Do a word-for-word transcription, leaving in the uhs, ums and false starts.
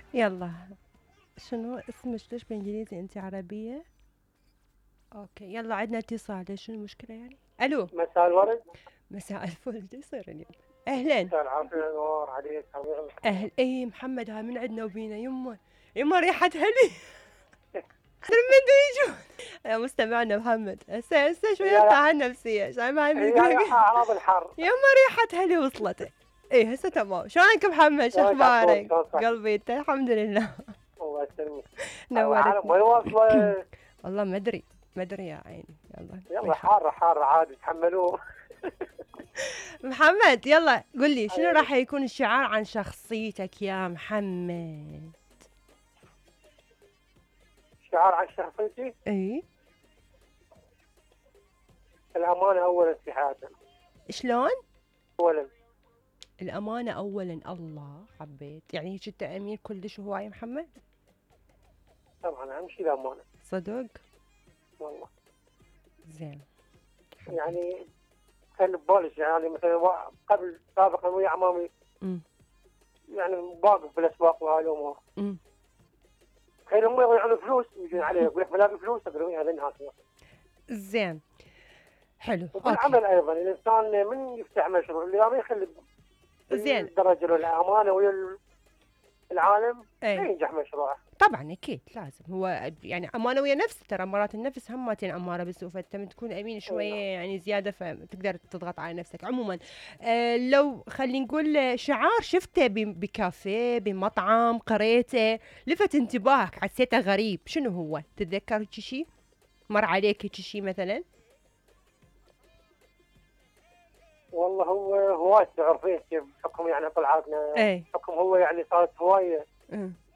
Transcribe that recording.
يلا. شنو اسمك؟ ليش بالانجليزي انت عربية؟ اوكي يلا عندنا اتصال، ليش شنو المشكلة يعني؟ الو. مساء الورد. مساء الفل، شو يصير اليوم؟ اهلا. مساء العافية نور عليك حبيبي. اهل ايه محمد، هاي من عندنا وبينا يمه. يمه ريحة هلي. من يجون يا مستمعنا محمد، هسه هسه شوية هي بتاع النفسية سامع هي يقول لك أعراض الحر. يما ريحة هلي وصلت. ايه هسه تمام. شلونك محمد؟ شو شلونك عفوا اخبارك؟ شلون صحتك؟ قلبي انت الحمد لله. الله يسلمك. العالم نورتني. وين واصلة؟ والله ما ادري ما ادري يا عيني. يلا يلا بيخ... حارة حارة عادي تحملوه. محمد يلا قل لي شنو حبيبي. راح يكون الشعار عن شخصيتك يا محمد؟ شعار عن شخصيتي. اي. الأمانة أولا في حياتنا. شلون؟ أولا. الأمانة أولا. الله، حبيت يعني هيك أنت أمين كلش هواي محمد؟ طبعا أهم شيء الأمانة. صدق؟ والله. زين. حبيت. يعني كان ببالش يعني مثلا وا- قبل سابقا ويا عمامي. امم. يعني واقف بالأسواق وهاي الأمور. امم. تخيل هم يضيعون فلوس يجون علي يقول لك بلاقي فلوس أقول وين هذا الناس. زين. حلو أوكي. وبالعمل ايضا الانسان من يفتح مشروع اللي ما يخلي زين. بالدرجه والامانه ويا العالم ما اي ينجح مشروعه. طبعا اكيد لازم هو يعني امانه ويا نفس، ترى مرات النفس همتين اماره بالسوء، فانت من تكون امين اي شويه نعم. يعني زياده فتقدر تضغط على نفسك عموما. آه لو خلينا نقول آه، شعار شفته ب- بكافيه بمطعم قريته لفت انتباهك حسيته غريب، شنو هو؟ تتذكر هيك شيء مر عليك هيك شيء مثلا؟ والله هو هوايه تعرفين كيف بحكم يعني طلعاتنا. ايه. بحكم هو يعني صارت هوايه أه.